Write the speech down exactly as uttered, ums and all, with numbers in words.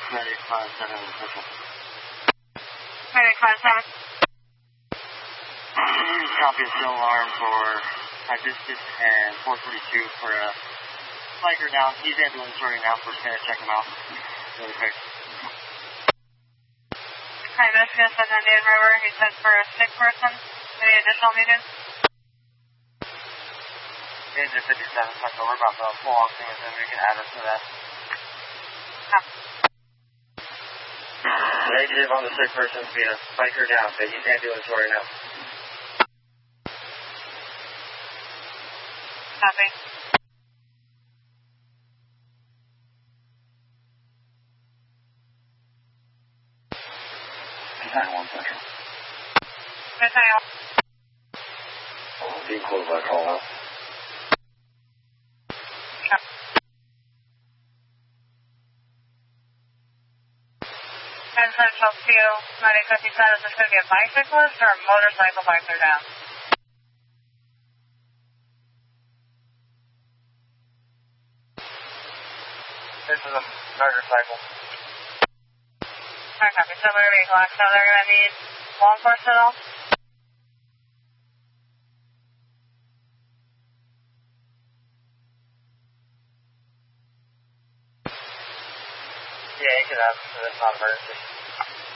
Medic five seven, official. Medic five seven. Copy a still alarm for Hibiscus and four forty-two for a biker down. He's ambulatory now. First gonna check him out really quick. Hibiscus and Indian River. He said for a sick person. Any additional needed? Danger fifty-seven, stuck over about the full oxygen, and then we can add us to that. Yeah. Negative on the sick person being a biker down, but he's ambulatory now. Copy. nine one Central. Good night. Being close by call out. ten Central two, Medic fifty-seven, is this going to be a bicyclist or a motorcycle biker down? This is a motorcycle. Alright, copy. Similar vehicle accident. They're going to need law enforcement at all? Yeah, you can have, it's not emergency.